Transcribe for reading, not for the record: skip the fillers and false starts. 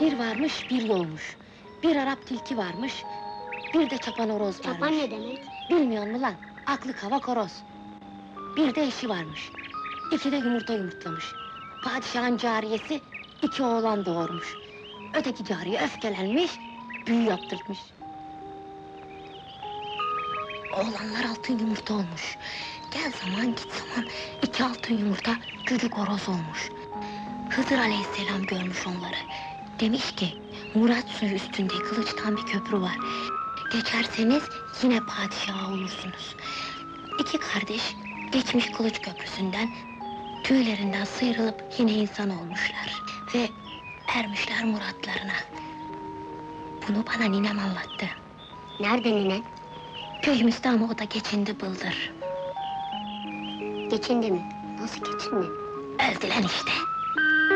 Bir varmış, bir yolmuş. Bir Arap tilki varmış, bir de çapan horoz varmış. Çapan ne demek? Bilmiyor musun lan? Aklı kavak horoz. Bir de eşi varmış. İki de yumurta yumurtlamış. Padişahın cariyesi 2 oğlan doğurmuş. Öteki cariye öfkelenmiş, büyü yaptırmış. Oğlanlar altın yumurta olmuş. Gel zaman git zaman 2 altın yumurta çocuk horoz olmuş. Hızır aleyhisselam görmüş onları. Demiş ki, Murat suyu üstünde kılıçtan bir köprü var. Geçerseniz yine padişah olursunuz. 2 kardeş geçmiş kılıç köprüsünden, tüylerinden sıyrılıp yine insan olmuşlar. Ve ermişler muratlarına. Bunu bana ninem anlattı. Nerede ninen? Köyümüzde ama o da geçindi bıldır. Geçindi mi? Nasıl geçindi? Öldüler işte.